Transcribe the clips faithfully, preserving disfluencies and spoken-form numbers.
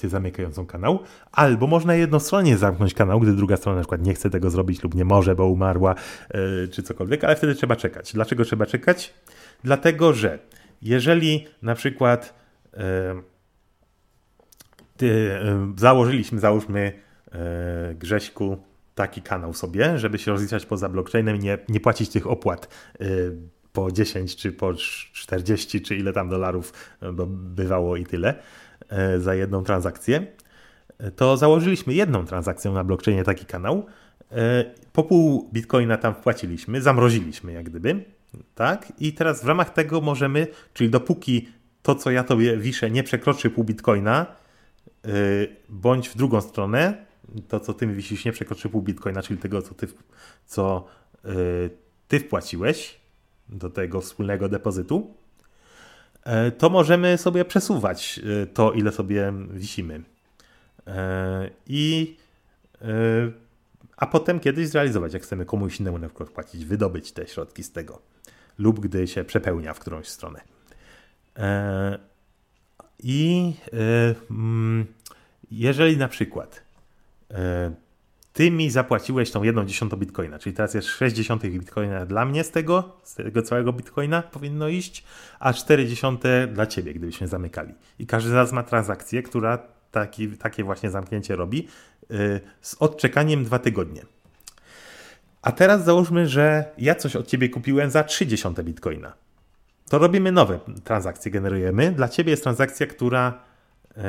transakcję zamykającą kanał, albo można jednostronnie zamknąć kanał, gdy druga strona na przykład nie chce tego zrobić lub nie może, bo umarła, yy, czy cokolwiek, ale wtedy trzeba czekać. Dlaczego trzeba czekać? Dlatego, że jeżeli na przykład yy, ty, yy, założyliśmy, załóżmy yy, Grześku, taki kanał sobie, żeby się rozliczać poza blockchainem i nie, nie płacić tych opłat yy, po dziesięć czy po czterdzieści czy ile tam dolarów, bo bywało i tyle yy, za jedną transakcję, to założyliśmy jedną transakcję na blockchainie taki kanał, yy, po pół bitcoina tam wpłaciliśmy, zamroziliśmy jak gdyby, tak? I teraz w ramach tego możemy, czyli dopóki to, co ja tobie wiszę, nie przekroczy pół bitcoina, yy, bądź w drugą stronę, to, co ty mi wisisz, nie przekroczy pół bitcoina, czyli tego, co ty, co, yy, ty wpłaciłeś do tego wspólnego depozytu, yy, to możemy sobie przesuwać yy, to, ile sobie wisimy. Yy, I yy, a potem kiedyś zrealizować, jak chcemy komuś innemu na przykład płacić, wydobyć te środki z tego. Lub gdy się przepełnia w którąś stronę. Yy, I yy, jeżeli na przykład ty mi zapłaciłeś tą jedną dziesiątą bitcoina, czyli teraz jest sześć dziesiątych bitcoina dla mnie z tego, z tego całego bitcoina powinno iść, a cztery dziesiąte dla ciebie, gdybyśmy zamykali. I każdy z nas ma transakcję, która taki, takie właśnie zamknięcie robi yy, z odczekaniem dwa tygodnie. A teraz załóżmy, że ja coś od ciebie kupiłem za trzy dziesiąte bitcoina. To robimy nowe transakcje, generujemy. Dla ciebie jest transakcja, która yy,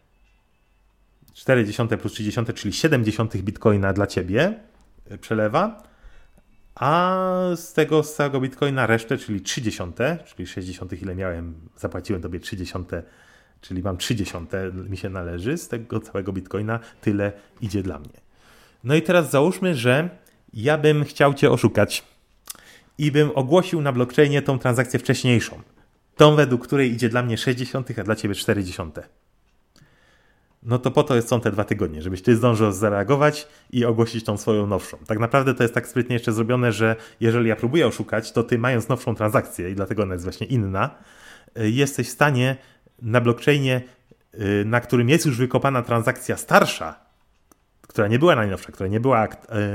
cztery dziesiąte plus trzy dziesiąte, czyli siedem dziesiątych bitcoina dla ciebie przelewa, a z tego z całego bitcoina resztę, czyli trzy dziesiąte, czyli sześć dziesiątych ile miałem, zapłaciłem tobie trzy dziesiąte, czyli mam trzy dziesiąte mi się należy, z tego całego bitcoina tyle idzie dla mnie. No i teraz załóżmy, że ja bym chciał cię oszukać i bym ogłosił na blockchainie tą transakcję wcześniejszą, tą według której idzie dla mnie sześć dziesiątych, a dla ciebie cztery dziesiąte. No to po to są te dwa tygodnie, żebyś ty zdążył zareagować i ogłosić tą swoją nowszą. Tak naprawdę to jest tak sprytnie jeszcze zrobione, że jeżeli ja próbuję oszukać, to ty mając nowszą transakcję i dlatego ona jest właśnie inna, jesteś w stanie na blockchainie, na którym jest już wykopana transakcja starsza, która nie była najnowsza, która nie była,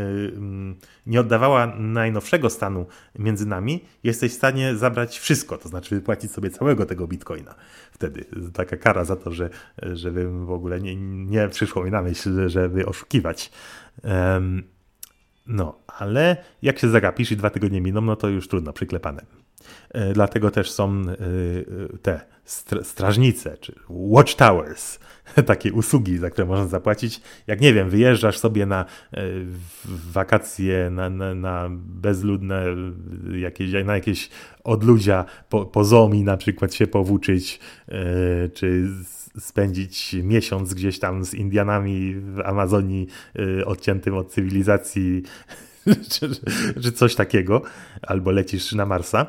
nie oddawała najnowszego stanu między nami, jesteś w stanie zabrać wszystko, to znaczy wypłacić sobie całego tego bitcoina. Wtedy taka kara za to, że żebym w ogóle nie, nie przyszło mi na myśl, żeby oszukiwać. Um, no, ale jak się zagapisz i dwa tygodnie miną, no to już trudno, przyklepane. E, dlatego też są e, te stra- strażnice, czy watchtowers, takie usługi, za które można zapłacić. Jak nie wiem, wyjeżdżasz sobie na w wakacje, na, na, na bezludne, jakieś, na jakieś odludzia, po, po zombie na przykład się powłóczyć, yy, czy spędzić miesiąc gdzieś tam z Indianami w Amazonii, yy, odciętym od cywilizacji, czy, czy coś takiego, albo lecisz na Marsa,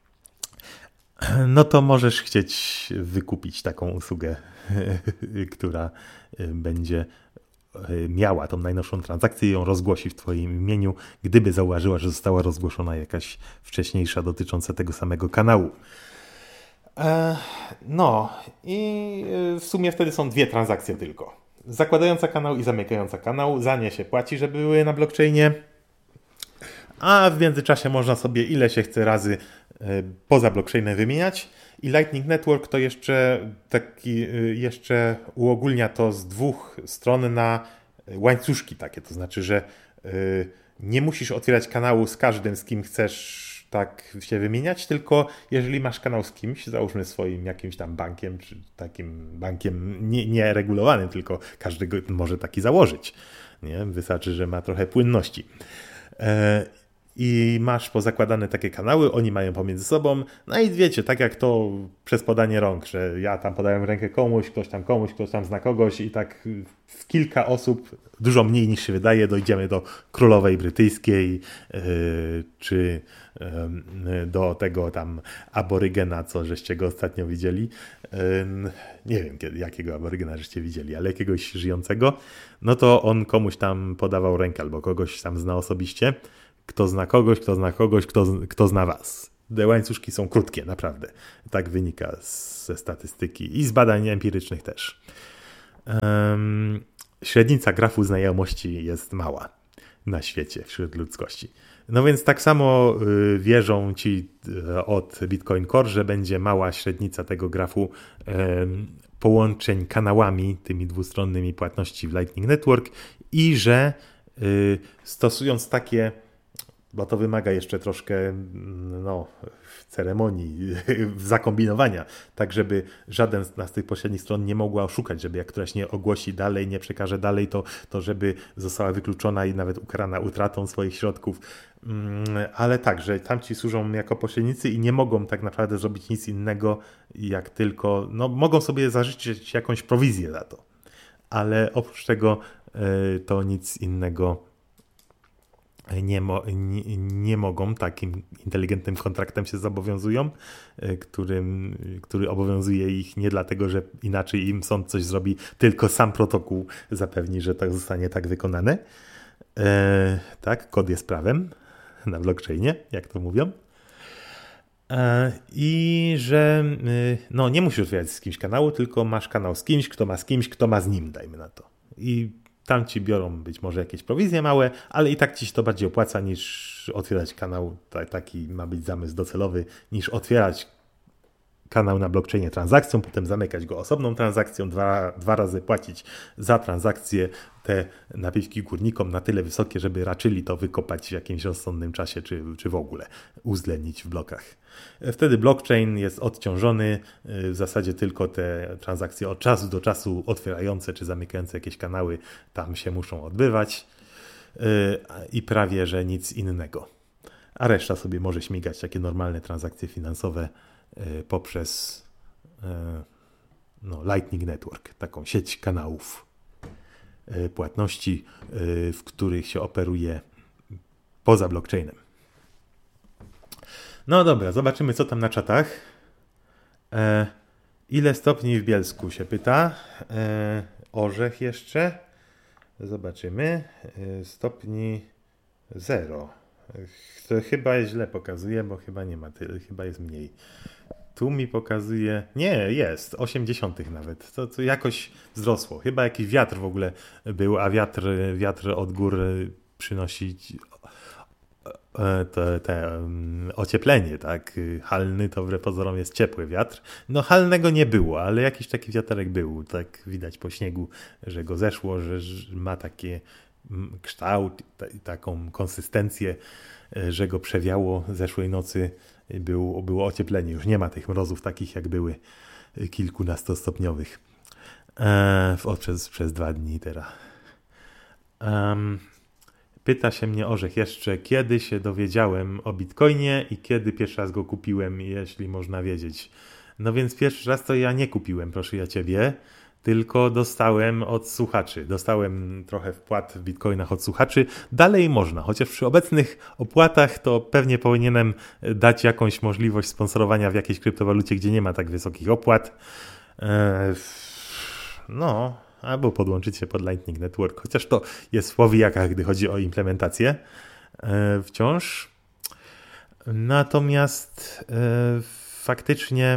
no to możesz chcieć wykupić taką usługę, która będzie miała tą najnowszą transakcję i ją rozgłosi w twoim imieniu, gdyby zauważyła, że została rozgłoszona jakaś wcześniejsza dotycząca tego samego kanału. No i w sumie wtedy są dwie transakcje tylko. Zakładająca kanał i zamykająca kanał. Za nie się płaci, żeby były na blockchainie. A w międzyczasie można sobie ile się chce razy poza blockchainem wymieniać. I Lightning Network to jeszcze taki, jeszcze uogólnia to z dwóch stron na łańcuszki takie. To znaczy, że nie musisz otwierać kanału z każdym, z kim chcesz tak się wymieniać, tylko jeżeli masz kanał z kimś, załóżmy swoim jakimś tam bankiem, czy takim bankiem nie, nie regulowanym, tylko każdy może taki założyć. Nie? Wystarczy, że ma trochę płynności. I masz pozakładane takie kanały, oni mają pomiędzy sobą, no i wiecie, tak jak to przez podanie rąk, że ja tam podałem rękę komuś, ktoś tam komuś, ktoś tam zna kogoś i tak w kilka osób, dużo mniej niż się wydaje, dojdziemy do królowej brytyjskiej, yy, czy yy, do tego tam aborygena, co żeście go ostatnio widzieli. Yy, nie wiem, kiedy, jakiego aborygena żeście widzieli, ale jakiegoś żyjącego, no to on komuś tam podawał rękę albo kogoś tam zna osobiście. Kto zna kogoś, kto zna kogoś, kto, kto zna was. Te łańcuszki są krótkie, naprawdę. Tak wynika z, ze statystyki i z badań empirycznych też. Um, średnica grafu znajomości jest mała na świecie, wśród ludzkości. No więc tak samo y, wierzą ci y, od Bitcoin Core, że będzie mała średnica tego grafu y, połączeń kanałami, tymi dwustronnymi płatności w Lightning Network i że y, stosując takie, bo to wymaga jeszcze troszkę no, ceremonii, zakombinowania, tak żeby żaden z tych pośrednich stron nie mogła oszukać, żeby jak któraś nie ogłosi dalej, nie przekaże dalej, to, to żeby została wykluczona i nawet ukarana utratą swoich środków. Ale tak, że tamci służą jako pośrednicy i nie mogą tak naprawdę zrobić nic innego, jak tylko, no mogą sobie zażyczyć jakąś prowizję za to. Ale oprócz tego to nic innego Nie, mo, nie, nie mogą, takim inteligentnym kontraktem się zobowiązują, którym, który obowiązuje ich nie dlatego, że inaczej im sąd coś zrobi, tylko sam protokół zapewni, że to zostanie tak wykonane. E, tak, kod jest prawem na blockchainie, jak to mówią. E, I że no, nie musisz otwierać z kimś kanału, tylko masz kanał z kimś, kto ma z kimś, kto ma z nim, dajmy na to. I tam ci biorą być może jakieś prowizje małe, ale i tak ci się to bardziej opłaca niż otwierać kanał, taki ma być zamysł docelowy, niż otwierać kanał na blockchainie transakcją, potem zamykać go osobną transakcją, dwa, dwa razy płacić za transakcję, te napiwki górnikom na tyle wysokie, żeby raczyli to wykopać w jakimś rozsądnym czasie, czy, czy w ogóle uwzględnić w blokach. Wtedy blockchain jest odciążony, w zasadzie tylko te transakcje od czasu do czasu otwierające czy zamykające jakieś kanały tam się muszą odbywać i prawie, że nic innego. A reszta sobie może śmigać takie normalne transakcje finansowe poprzez no, Lightning Network, taką sieć kanałów płatności, w których się operuje poza blockchainem. No dobra, zobaczymy co tam na czatach. E, ile stopni w Bielsku się pyta. E, orzech jeszcze. Zobaczymy. E, stopni zero. To chyba źle pokazuje, bo chyba nie ma tyle, chyba jest mniej. Tu mi pokazuje, nie, jest, osiemdziesiąt nawet, to, to jakoś wzrosło. Chyba jakiś wiatr w ogóle był, a wiatr, wiatr od gór przynosi te, te um, ocieplenie, tak? Halny to wbrew pozorom jest ciepły wiatr. No halnego nie było, ale jakiś taki wiaterek był, tak widać po śniegu, że go zeszło, że, że ma taki kształt i taką konsystencję, że go przewiało zeszłej nocy. Było, było ocieplenie, już nie ma tych mrozów takich jak były kilkunastostopniowych e, przez, przez dwa dni teraz. Um, pyta się mnie Orzech jeszcze, kiedy się dowiedziałem o Bitcoinie i kiedy pierwszy raz go kupiłem, jeśli można wiedzieć. No więc pierwszy raz to ja nie kupiłem, proszę ja ciebie, tylko dostałem od słuchaczy. Dostałem trochę wpłat w bitcoinach od słuchaczy. Dalej można, chociaż przy obecnych opłatach to pewnie powinienem dać jakąś możliwość sponsorowania w jakiejś kryptowalucie, gdzie nie ma tak wysokich opłat. No, albo podłączyć się pod Lightning Network, chociaż to jest w powijakach, gdy chodzi o implementację wciąż. Natomiast faktycznie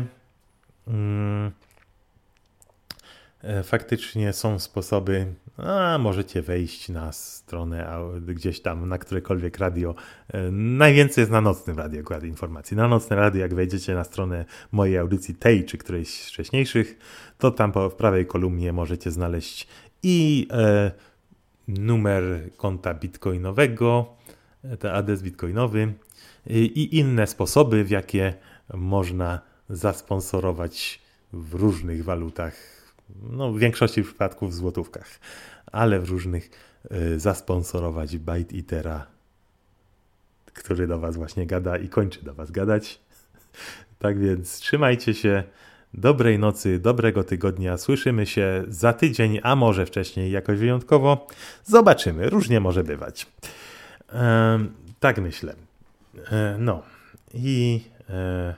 Faktycznie są sposoby, a możecie wejść na stronę gdzieś tam, na którekolwiek radio. Najwięcej jest na nocnym radio akurat informacji. Na nocne radio, jak wejdziecie na stronę mojej audycji, tej czy którejś z wcześniejszych, to tam w prawej kolumnie możecie znaleźć i e, numer konta bitcoinowego, ten adres bitcoinowy i, i inne sposoby, w jakie można zasponsorować w różnych walutach. No, w większości przypadków w złotówkach, ale w różnych y, zasponsorować Byte Ethera, który do was właśnie gada i kończy do was gadać. Tak więc trzymajcie się, dobrej nocy, dobrego tygodnia, słyszymy się za tydzień, a może wcześniej jakoś wyjątkowo. Zobaczymy, różnie może bywać. E, tak myślę. E, no i... E,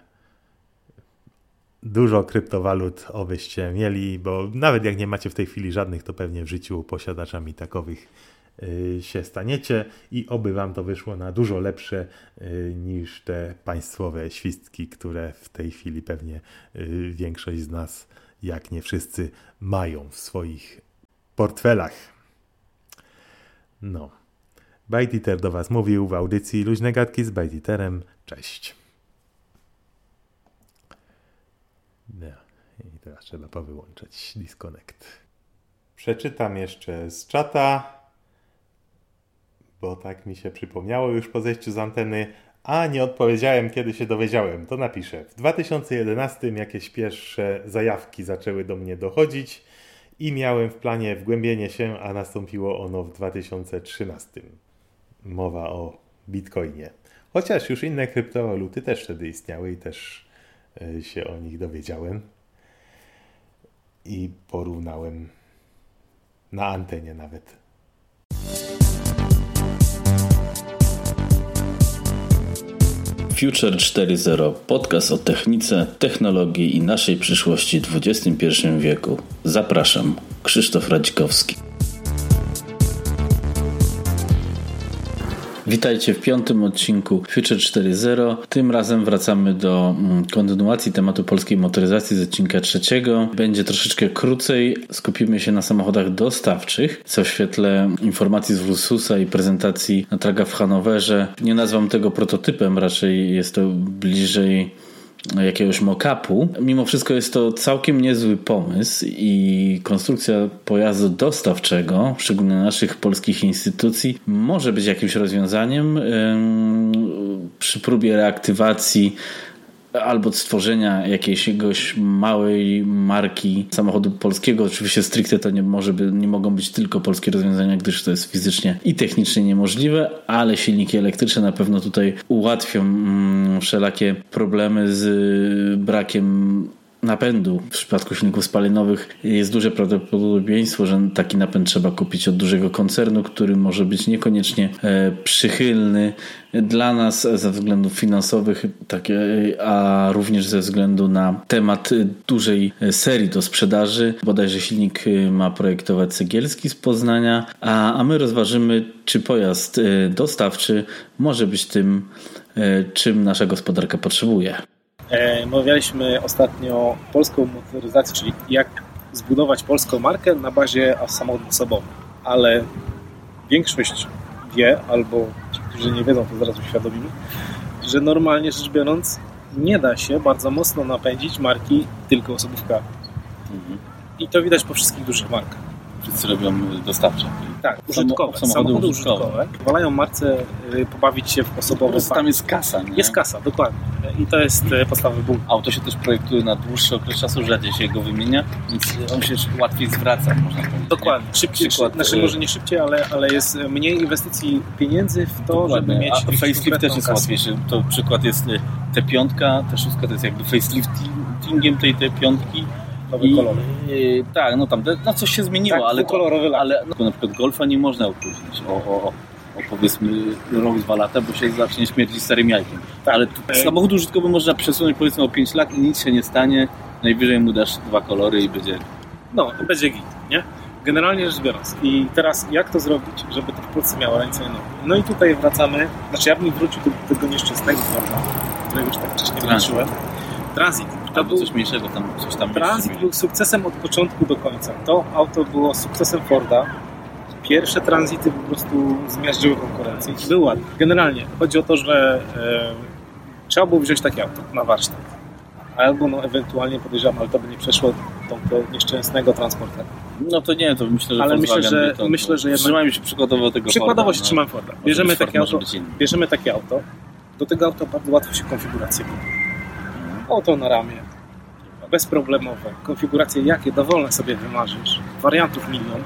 Dużo kryptowalut obyście mieli, bo nawet jak nie macie w tej chwili żadnych, to pewnie w życiu posiadaczami takowych y, się staniecie i oby wam to wyszło na dużo lepsze y, niż te państwowe świstki, które w tej chwili pewnie y, większość z nas, jak nie wszyscy, mają w swoich portfelach. No. ByteEther do Was mówił w audycji Luźne Gadki z ByteEtherem. Cześć. No. I teraz trzeba powyłączać disconnect. Przeczytam jeszcze z czata, bo tak mi się przypomniało już po zejściu z anteny, a nie odpowiedziałem, kiedy się dowiedziałem. To napiszę. W dwa tysiące jedenastym jakieś pierwsze zajawki zaczęły do mnie dochodzić i miałem w planie wgłębienie się, a nastąpiło ono w dwa tysiące trzynastym. Mowa o Bitcoinie. Chociaż już inne kryptowaluty też wtedy istniały i też się o nich dowiedziałem. I porównałem na antenie nawet. Future cztery zero. Podcast o technice, technologii i naszej przyszłości w dwudziestym pierwszym wieku. Zapraszam. Krzysztof Radzikowski. Witajcie w piątym odcinku Future cztery zero. Tym razem wracamy do kontynuacji tematu polskiej motoryzacji z odcinka trzeciego. Będzie troszeczkę krócej. Skupimy się na samochodach dostawczych, co w świetle informacji z Ursusa i prezentacji na targach w Hanowerze. Nie nazwam tego prototypem, raczej jest to bliżej jakiegoś mock-upu. Mimo wszystko jest to całkiem niezły pomysł i konstrukcja pojazdu dostawczego, szczególnie naszych polskich instytucji, może być jakimś rozwiązaniem yy, przy próbie reaktywacji albo stworzenia jakiejś małej marki samochodu polskiego. Oczywiście stricte to nie, może by, nie mogą być tylko polskie rozwiązania, gdyż to jest fizycznie i technicznie niemożliwe, ale silniki elektryczne na pewno tutaj ułatwią mm, wszelakie problemy z brakiem napędu. W przypadku silników spalinowych jest duże prawdopodobieństwo, że taki napęd trzeba kupić od dużego koncernu, który może być niekoniecznie e, przychylny dla nas ze względów finansowych, tak, a również ze względu na temat dużej serii do sprzedaży. Bodajże silnik ma projektować Cegielski z Poznania, a, a my rozważymy, czy pojazd dostawczy może być tym, czym nasza gospodarka potrzebuje. Omawialiśmy ostatnio polską motoryzację, czyli jak zbudować polską markę na bazie samochodów osobowych, ale większość wie, albo ci, którzy nie wiedzą, to zaraz uświadomimy, że normalnie rzecz biorąc nie da się bardzo mocno napędzić marki tylko osobówkami. Mhm. I to widać po wszystkich dużych markach. Wszyscy robią dostawcze. Tak, użytkowe. Samochody, samochody użytkowe. Pozwalają marce pobawić się w osobowe. Tam jest kasa, nie? Jest kasa, dokładnie. I to jest podstawowy ból. Auto się też projektuje na dłuższy okres czasu, rzadziej się go wymienia, więc on się łatwiej zwraca, można powiedzieć. Dokładnie. Szybciej, przykład, znaczy może nie szybciej, ale, ale jest mniej inwestycji pieniędzy w to, dokładnie. Żeby mieć... A facelift też jest łatwiejszy. To przykład jest T pięć, T sześć to jest jakby faceliftingiem tej T pięć. Nowe I, kolory. Yy, tak, no tam no coś się zmieniło, tak, ale, kolorowy ale no, na przykład Golfa nie można opóźnić o, o, o, o powiedzmy rok, dwa lata, bo się zacznie śmierdzić starym jajkiem. Tak. Ale tu, samochód użytkowy można przesunąć powiedzmy o pięć lat i nic się nie stanie. Najwyżej mu dasz dwa kolory i będzie... No, będzie git, nie? Generalnie rzecz biorąc. I teraz jak to zrobić, żeby to w Polsce miało ręce i nogi? No i tutaj wracamy, znaczy ja bym wrócił do tego nieszczęsnego forma, którego już tak wcześniej wróciłem. Transit. To był coś mniejszego tam, coś tam. Transit był sukcesem od początku do końca. To auto było sukcesem Forda. Pierwsze tranzyty po prostu zmiażdżyły konkurencję. Był ładny. Generalnie chodzi o to, że e, trzeba było wziąć takie auto na warsztat. Albo no ewentualnie podejrzewam, ale to by nie przeszło do nieszczęsnego transportera. No to nie, to myślę, że ale myślę, że to, myślę, że jednak... Trzymajmy się przykładowo tego Przykładowo Forda, się no. trzymam Forda. Bierzemy takie, auto, bierzemy takie auto. Do tego auta bardzo łatwo się konfigurację kupi. Auto na ramię, bezproblemowe, konfiguracje jakie dowolne sobie wymarzysz, wariantów milion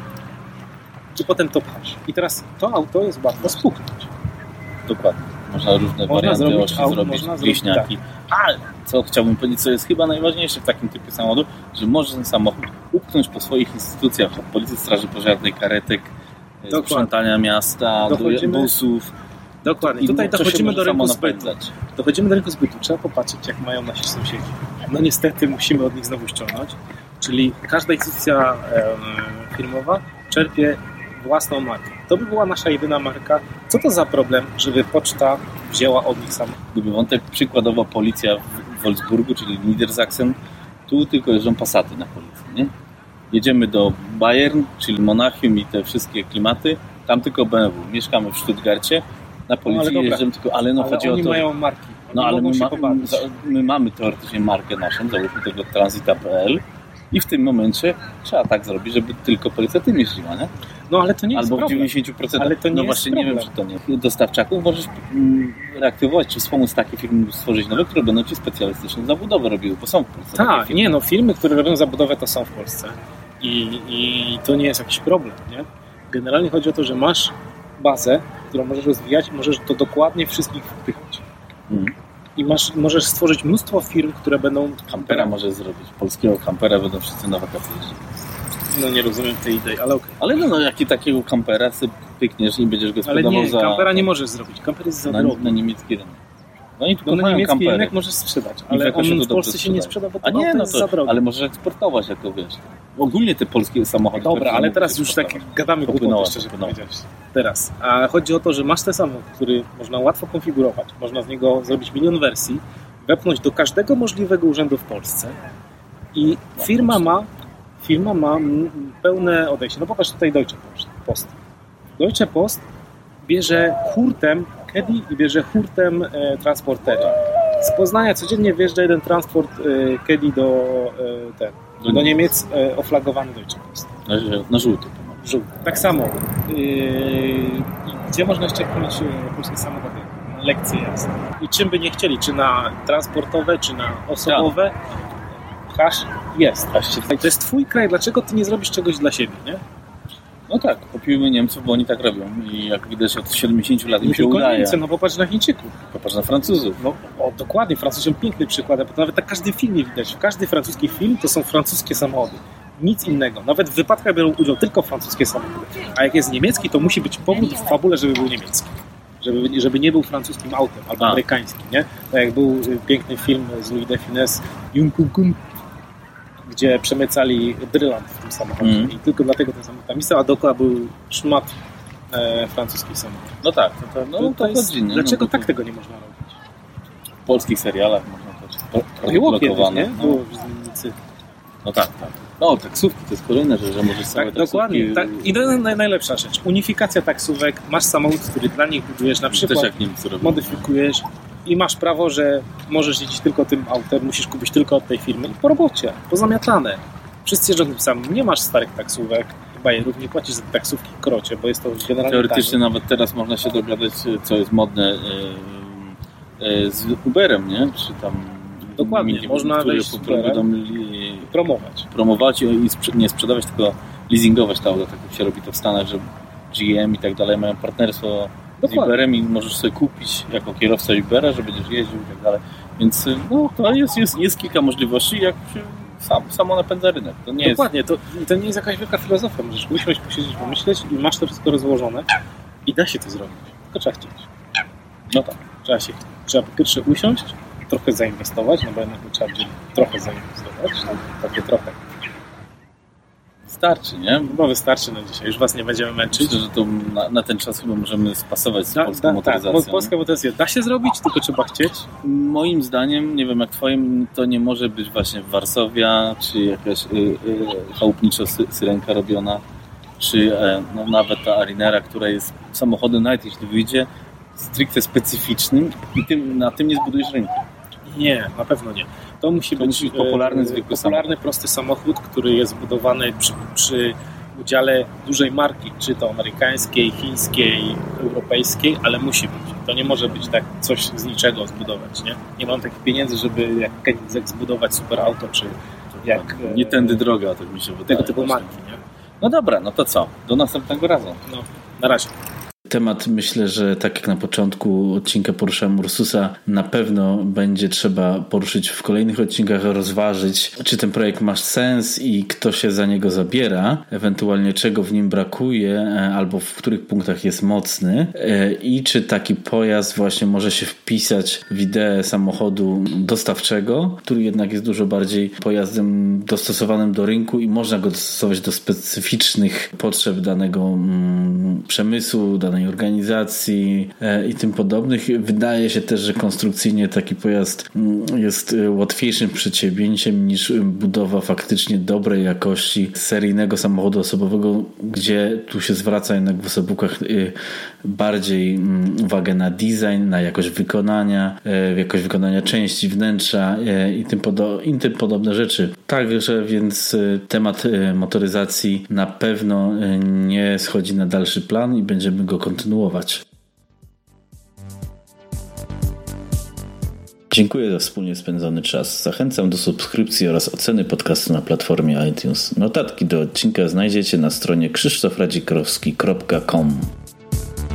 i potem to pchasz. I teraz to auto jest łatwo spuknąć. Dokładnie. Można różne można warianty zrobić, auto, zrobić wieśniaki. Tak. Ale co chciałbym powiedzieć, co jest chyba najważniejsze w takim typie samochodu, że możesz ten samochód upchnąć po swoich instytucjach, od policji, straży pożarnej, karetek, dokładnie. Sprzątania miasta, dochodzimy, busów. Dokładnie. I tutaj dochodzimy do rynku zbytu. Dochodzimy do rynku zbytu. Trzeba popatrzeć, jak mają nasi sąsiedzi. No niestety musimy od nich znowu ściągnąć. Czyli każda instytucja e, firmowa czerpie własną markę. To by była nasza jedyna marka. Co to za problem, żeby poczta wzięła od nich sama? Gdyby wątek przykładowo policja w Wolfsburgu, czyli Niedersachsen, tu tylko jeżdżą Passaty na policji, nie? jedziemy do Bayern, czyli Monachium i te wszystkie klimaty, tam tylko B M W. Mieszkamy w Stuttgarcie, na policji no, jeżdżamy tylko, ale no ale chodzi oni o to... mają marki. No ale my, ma, my mamy teoretycznie markę naszą, załóżmy tego transita kropka p l i w tym momencie trzeba tak zrobić, żeby tylko policja tym jeździła, nie? No ale to nie jest Albo problem. w dziewięćdziesiąt procent. Ale to nie no jest właśnie problem. Nie wiem, czy to nie. Dostawczaków możesz mm, reaktywować, czy wspomóc takie firmy, stworzyć nowe, które będą ci specjalistyczną zabudowę robiły, bo są w Polsce. Tak, nie no, firmy, które robią zabudowę, to są w Polsce. I, i to nie jest jakiś problem, nie? Generalnie chodzi o to, że masz bazę, którą możesz rozwijać i możesz to dokładnie wszystkich wpychać. Hmm. I masz, możesz stworzyć mnóstwo firm, które będą... Kampera możesz zrobić. Polskiego kampera będą wszyscy na wakacje jeździć. No nie rozumiem tej idei, ale okej. Okay. Ale no, no jaki takiego kampera sobie pykniesz i będziesz go sprzedawał za... Ale nie, za... kampera nie możesz zrobić. Kamper jest za na, drogi. Na niemiecki rynek. No i no na niemiecki kampery. Rynek możesz sprzedać, ale on w Polsce się nie sprzeda, bo to, A nie, to no jest za drogi. Ale możesz eksportować, jako wiesz. Ogólnie te polskie samochody... Dobra, ale teraz już tak gadamy głupoty, szczerze powiedziawszy. Teraz. A chodzi o to, że masz ten samochód, który można łatwo konfigurować, można z niego zrobić milion wersji, wepchnąć do każdego możliwego urzędu w Polsce i firma ma firma ma pełne odejście. No pokaż tutaj Deutsche Post. Deutsche Post bierze hurtem Caddy i bierze hurtem e, transportery. Z Poznania codziennie wjeżdża jeden transport e, Caddy do, e, ten, do, do Niemiec e, oflagowany Deutsche Post. Na, na żółty. Żółty. Tak samo. Yy, gdzie można jeszcze kupić polskie samochody? Na lekcje jazdy. I czym by nie chcieli? Czy na transportowe, czy na osobowe? Hasz jest. To jest twój kraj. Dlaczego ty nie zrobisz czegoś dla siebie, nie? No tak, kupimy Niemców, bo oni tak robią. I jak widać od siedemdziesięciu lat im nie się udaje. Niemcy, no popatrz na Chińczyków. Popatrz na Francuzów. No o, dokładnie, Francuzi są pięknym przykładem, bo to nawet na każdym filmie widać. W każdy francuski film to są francuskie samochody. Nic innego. Nawet w wypadkach biorą udział tylko francuskie samochody. A jak jest niemiecki, to musi być powód w fabule, żeby był niemiecki. Żeby, żeby nie był francuskim autem, albo A. amerykańskim, nie? Tak jak był piękny film z Louis de Funès, Jung Kung Kung, gdzie przemycali brylant w tym samochodzie. Mm. I tylko dlatego ten samochód tam istniał, a dookoła był szmat e, francuskich samochodów. No tak. No to, no, to, to jest, jest, dlaczego no, tak tego nie można robić? W polskich serialach można to było kiedyś, nie? No. Było w Zmiennicy. No tak, tak. No, taksówki to jest kolejna rzecz, że możesz sobie tak, dokładnie. Tak. I to jest najlepsza rzecz. Unifikacja taksówek. Masz samochód, który dla nich budujesz, na przykład też jak Niemcy robią. Modyfikujesz i masz prawo, że możesz jeździć tylko tym autem, musisz kupić tylko od tej firmy i po robocie, pozamiatane. Wszyscy jeżdżą tym samym. Nie masz starych taksówek, bajerów, nie płacisz za taksówki krocie, bo jest to generalnie teoretycznie tanie. Nawet teraz można się dogadać, co jest modne z Uberem, nie? Czy tam dokładnie, nie, można wejść z Uberem, promować. Promować i nie sprzedawać, tylko leasingować to auto, tak jak się robi to w Stanach, że G M i tak dalej mają partnerstwo dokładnie. Z Uberem i możesz sobie kupić jako kierowca Ubera, że będziesz jeździł i tak dalej. Więc no, to jest, jest, jest kilka możliwości, jak się sam, samo napędza rynek. To nie dokładnie, jest... to, to nie jest jakaś wielka filozofia. Możesz usiąść, posiedzieć, pomyśleć i masz to wszystko rozłożone i da się to zrobić. Tylko trzeba chcieć. No tak. Trzeba się trzeba po pierwsze usiąść, trochę zainwestować, no bo jednak trzeba będzie trochę zainwestować, no, takie trochę. Starczy, nie? Chyba wystarczy na dzisiaj, już was nie będziemy męczyć. Myślę, że to na, na ten czas chyba możemy spasować z da, polską da, motoryzacją. Tak, polska motoryzacja da się zrobić, tylko trzeba chcieć. Moim zdaniem, nie wiem jak twoim, to nie może być właśnie Warszawia, czy jakaś y, y, chałupniczo sy, syrenka robiona, czy y, no, nawet ta Arinera, która jest samochodem, nawet jeśli wyjdzie, stricte specyficznym i tym, na tym nie zbudujesz rynku. Nie, na pewno nie. To musi to być musi popularny, zwykły popularny, samochód. prosty samochód, który jest zbudowany przy, przy udziale dużej marki, czy to amerykańskiej, chińskiej, europejskiej, ale musi być. To nie może być tak coś z niczego zbudować, nie? Nie mam takich pieniędzy, żeby jak Koenigsegg zbudować super auto, czy jak... Nie tędy droga, tak mi się wydaje. Tego typu marki, nie? No dobra, no to co? Do następnego razu. No, na razie. Temat, myślę, że tak jak na początku odcinka poruszałem Ursusa, na pewno będzie trzeba poruszyć w kolejnych odcinkach, rozważyć, czy ten projekt ma sens i kto się za niego zabiera, ewentualnie czego w nim brakuje, albo w których punktach jest mocny i czy taki pojazd właśnie może się wpisać w ideę samochodu dostawczego, który jednak jest dużo bardziej pojazdem dostosowanym do rynku i można go dostosować do specyficznych potrzeb danego przemysłu, danej i organizacji i tym podobnych. Wydaje się też, że konstrukcyjnie taki pojazd jest łatwiejszym przedsięwzięciem niż budowa faktycznie dobrej jakości seryjnego samochodu osobowego, gdzie tu się zwraca jednak w osobówkach bardziej uwagę na design, na jakość wykonania, jakość wykonania części, wnętrza i tym, podo- i tym podobne rzeczy. Także więc temat motoryzacji na pewno nie schodzi na dalszy plan i będziemy go kontynuować. Dziękuję za wspólnie spędzony czas. Zachęcam do subskrypcji oraz oceny podcastu na platformie iTunes. Notatki do odcinka znajdziecie na stronie krzysztof radzikrowski kropka com.